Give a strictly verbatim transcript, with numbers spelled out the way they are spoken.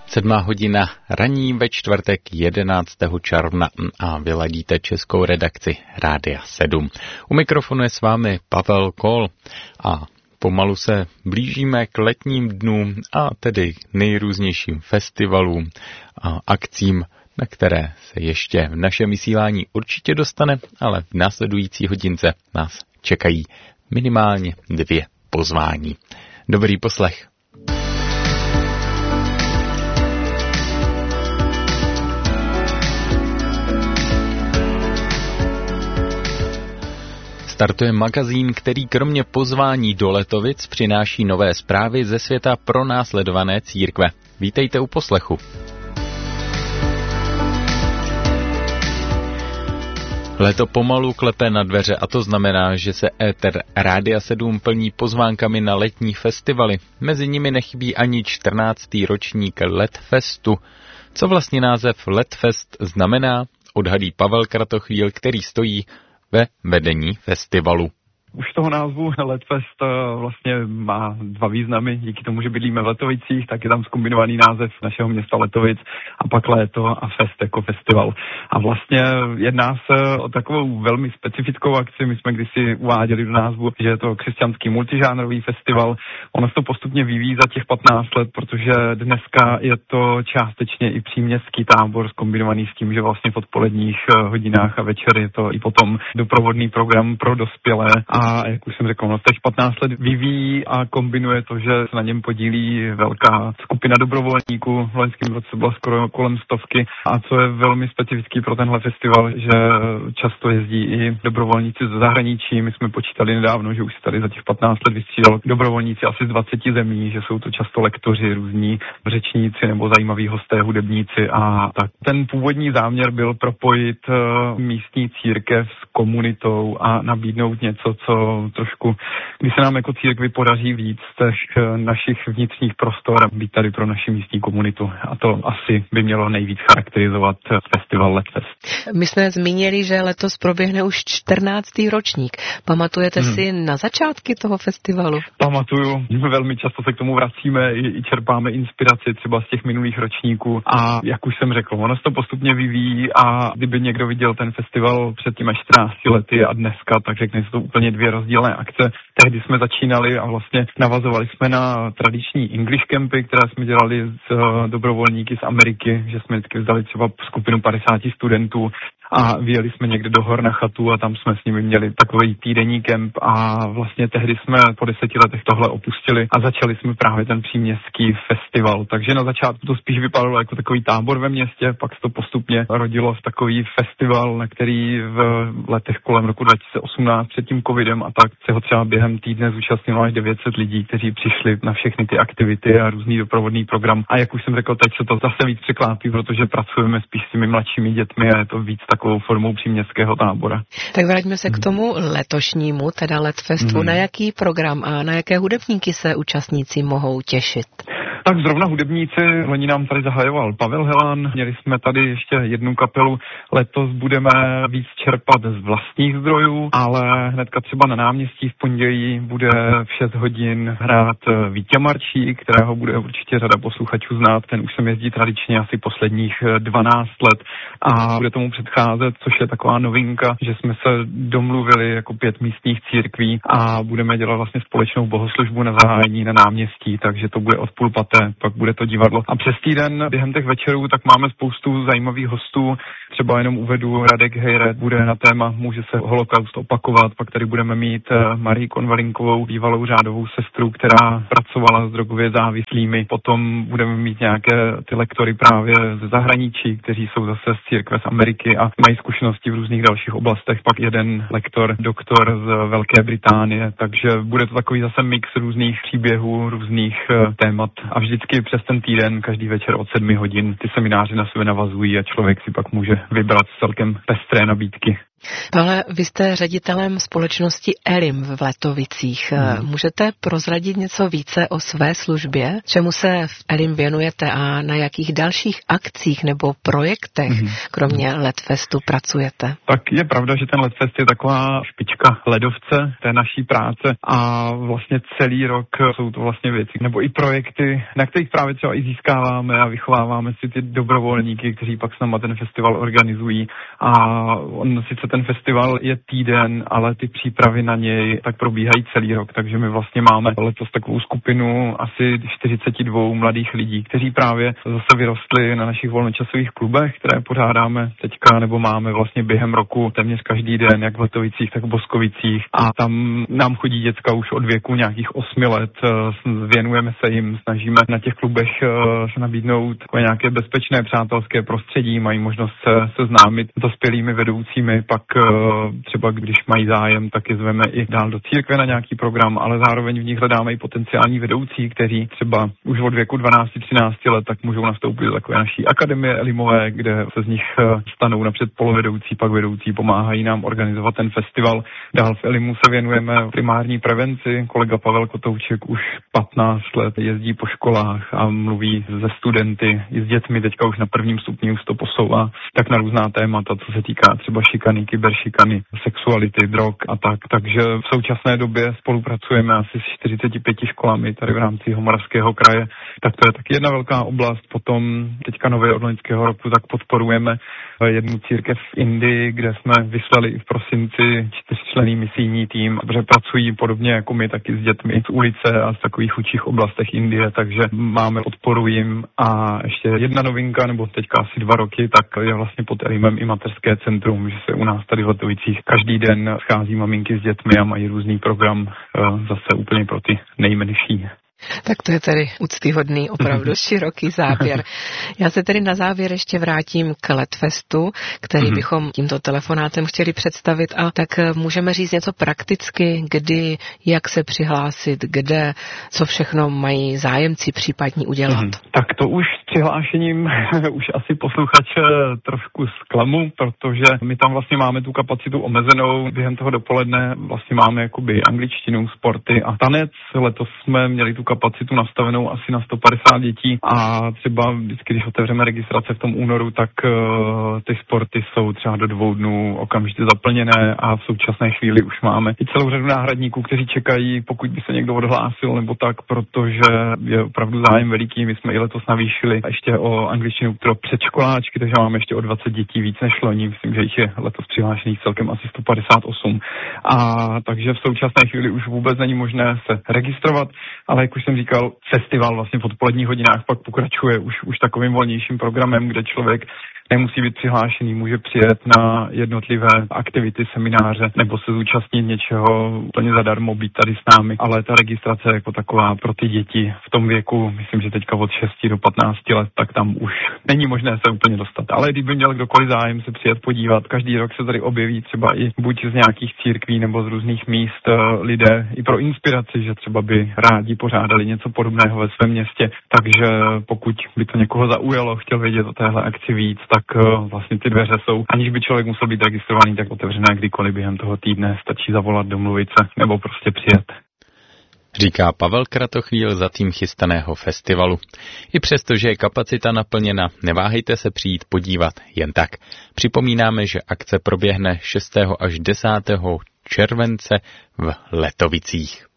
Sedmá hodina ranní ve čtvrtek jedenáctého června a vyladíte českou redakci Rádia sedm. U mikrofonu je s vámi Pavel Kol a pomalu se blížíme k letním dnům a tedy nejrůznějším festivalům a akcím, na které se ještě v našem vysílání určitě dostane, ale v následující hodince nás čekají minimálně dvě pozvání. Dobrý poslech. Startuje magazín, který kromě pozvání do Letovic přináší nové zprávy ze světa pronásledované církve. Vítejte u poslechu. Léto pomalu klepe na dveře a to znamená, že se éter Rádia sedm plní pozvánkami na letní festivaly. Mezi nimi nechybí ani čtrnáctý ročník Letfestu. Co vlastně název Letfest znamená, odhadí Pavel Kratochvíl, který stojí ve vedení festivalu. Už toho názvu Letfest vlastně má dva významy. Díky tomu, že bydlíme v Letovicích, tak je tam zkombinovaný název našeho města Letovic a pak léto a fest jako festival. A vlastně jedná se o takovou velmi specifickou akci. My jsme kdysi uváděli do názvu, že je to křesťanský multižánrový festival. Ono se to postupně vyvíjí za těch patnáct let, protože dneska je to částečně i příměstský tábor zkombinovaný s tím, že vlastně v odpoledních hodinách a večer je to i potom doprovodný program pro dospělé. A jak už jsem řekl, no těch patnáct let vyvíjí a kombinuje to, že se na něm podílí velká skupina dobrovolníků. V loňském roce byla skoro kolem stovky. A co je velmi specifický pro tenhle festival, že často jezdí i dobrovolníci ze zahraničí. My jsme počítali nedávno, že už se tady za těch patnáct let vystřídali dobrovolníci asi z dvaceti zemí, že jsou to často lektoři, různí řečníci nebo zajímaví hosté, hudebníci. A tak ten původní záměr byl propojit místní církev s komunitou a nabídnout něco, co trošku, když se nám jako církvi podaří víc těch našich vnitřních prostor a být tady pro naši místní komunitu. A to asi by mělo nejvíc charakterizovat festival Letfest. My jsme zmínili, že letos proběhne už čtrnáctý ročník. Pamatujete hmm. si na začátky toho festivalu? Pamatuju. Velmi často se k tomu vracíme i, i čerpáme inspiraci třeba z těch minulých ročníků. A jak už jsem řekl, ono se to postupně vyvíjí a kdyby někdo viděl ten festival před těmi čtrnácti lety a dneska, tak řekne se to úplně dvě rozdílné akce. Tehdy jsme začínali a vlastně navazovali jsme na tradiční English campy, které jsme dělali s dobrovolníky z Ameriky, že jsme vždycky vzali třeba skupinu padesáti studentů a vyjeli jsme někde do hor na chatu a tam jsme s nimi měli takový týdenní kemp a vlastně tehdy jsme po deseti letech tohle opustili a začali jsme právě ten příměstský festival. Takže na začátku to spíš vypadalo jako takový tábor ve městě, pak se to postupně rodilo v takový festival, na který v letech kolem roku dva tisíce osmnáct před tím covidem a tak se ho třeba během týdne zúčastnilo až devět set lidí, kteří přišli na všechny ty aktivity a různý doprovodný program. A jak už jsem řekl, teď se to zase víc překlápí, protože pracujeme spíš s těmi mladšími dětmi a je to víc takovou formou příměstského tábora. Tak vraťme se k tomu letošnímu, teda Letfestu. Hmm. Na jaký program a na jaké hudebníky se účastníci mohou těšit? Tak zrovna hudebníci, loni nám tady zahajoval Pavel Helan, měli jsme tady ještě jednu kapelu, letos budeme víc čerpat z vlastních zdrojů, ale hnedka třeba na náměstí v pondělí bude v šest hodin hrát Vítě Marčík, kterého bude určitě řada posluchačů znát, ten už sem jezdí tradičně asi posledních dvanáct let a bude tomu předcházet, což je taková novinka, že jsme se domluvili jako pět místních církví a budeme dělat vlastně společnou bohoslužbu na zahájení na náměstí, takže to bude od půl paté, pak bude to divadlo. A přes týden během těch večerů tak máme spoustu zajímavých hostů, třeba jenom uvedu Radek Hejret, bude na téma Může se holokaust opakovat, pak tady budeme mít Marii Konvalinkovou, bývalou řádovou sestru, která pracovala s drogově závislými, potom budeme mít nějaké ty lektory právě ze zahraničí, kteří jsou zase z církve z Ameriky a mají zkušenosti v různých dalších oblastech, pak jeden lektor, doktor z Velké Británie, takže bude to takový zase mix různých příběhů, různých témat a vždycky přes ten týden, každý večer od sedmi hodin ty semináře na sebe navazují a člověk si pak může vybrat celkem pestré nabídky. Ale vy jste ředitelem společnosti Elim v Letovicích. Hmm. Můžete prozradit něco více o své službě? Čemu se v Elim věnujete a na jakých dalších akcích nebo projektech, hmm. kromě Letfestu, pracujete? Tak je pravda, že ten Letfest je taková špička ledovce té naší práce a vlastně celý rok jsou to vlastně věci nebo i projekty, na kterých právě třeba i získáváme a vychováváme si ty dobrovolníky, kteří pak s náma ten festival organizují. A on sice ten festival je týden, ale ty přípravy na něj tak probíhají celý rok, takže my vlastně máme letos takovou skupinu asi čtyřicet dva mladých lidí, kteří právě zase vyrostli na našich volnočasových klubech, které pořádáme teďka nebo máme vlastně během roku téměř každý den, jak v Letovicích, tak v Boskovicích. A tam nám chodí děcka už od věku nějakých osmi let, věnujeme se jim, snažíme na těch klubech se nabídnout takové nějaké bezpečné přátelské prostředí, mají možnost se seznámit s dospělými vedoucími, pak třeba když mají zájem, tak je zveme i dál do církve na nějaký program, ale zároveň v nich hledáme i potenciální vedoucí, kteří třeba už od věku dvanáct třináct let tak můžou nastoupit do takové naší akademie Elimové, kde se z nich stanou napřed polovedoucí, pak vedoucí, pomáhají nám organizovat ten festival. Dál v Elimu se věnujeme primární prevenci. Kolega Pavel Kotouček už patnáct let jezdí po školách a mluví se studenty i s dětmi, teďka už na prvním stupni už to posouvá, tak na různá témata, co se týká třeba šikany, kyberšikany, sexuality, drog a tak. Takže v současné době spolupracujeme asi s čtyřiceti pěti školami tady v rámci Jihomoravského kraje. Tak to je taky jedna velká oblast. Potom teďka nově od loňského roku tak podporujeme jednu církev v Indii, kde jsme vyslali i v prosinci čtyřčlenný misijní tým, protože pracují podobně jako my taky s dětmi z ulice a z takových chudších oblastech Indie, takže máme podporu jim. A ještě jedna novinka, nebo teďka asi dva roky, tak je vlastně pod Elimem i mateřské centrum, že se u nás tady v Letovicích každý den schází maminky s dětmi a mají různý program zase úplně pro ty nejmenší. Tak to je tedy úctyhodný, opravdu široký záběr. Já se tedy na závěr ještě vrátím k Letfestu, který mm-hmm. bychom tímto telefonátem chtěli představit, a tak můžeme říct něco prakticky, kdy, jak se přihlásit, kde, co všechno mají zájemci případně udělat. Mm-hmm. Tak to už s přihlášením už asi posluchač trošku zklamu, protože my tam vlastně máme tu kapacitu omezenou. Během toho dopoledne vlastně máme jakoby angličtinu, sporty a tanec. Letos jsme měli tu kapacitu nastavenou asi na sto padesát dětí a třeba vždycky, když otevřeme registrace v tom únoru, tak uh, ty sporty jsou třeba do dvou dnů okamžitě zaplněné a v současné chvíli už máme i celou řadu náhradníků, kteří čekají, pokud by se někdo odhlásil nebo tak, protože je opravdu zájem veliký. My jsme i letos navýšili ještě o angličtinu pro předškoláčky, takže máme ještě o dvacet dětí víc než loni. Myslím, že jich je letos přihlášených celkem asi sto padesát osm. A takže v současné chvíli už vůbec není možné se registrovat, ale jak už jsem říkal, festival vlastně v odpoledních hodinách pak pokračuje už, už takovým volnějším programem, kde člověk nemusí být přihlášený, může přijet na jednotlivé aktivity, semináře nebo se zúčastnit něčeho úplně zadarmo, být tady s námi, ale ta registrace jako taková pro ty děti v tom věku, myslím, že teďka od šesti do patnácti let, tak tam už není možné se úplně dostat. Ale kdyby měl kdokoliv zájem se přijet podívat, každý rok se tady objeví třeba i buď z nějakých církví nebo z různých míst lidé i pro inspiraci, že třeba by rádi pořádali něco podobného ve svém městě, takže pokud by to někoho zaujalo, chtěl vědět o téhle akci víc, tak vlastně ty dveře jsou, aniž by člověk musel být registrovaný, tak otevřené kdykoliv během toho týdne, stačí zavolat, domluvit se nebo prostě přijet. Říká Pavel Kratochvíl za tým chystaného festivalu. I přesto, že je kapacita naplněna, neváhejte se přijít podívat jen tak. Připomínáme, že akce proběhne šestého až desátého července v Letovicích.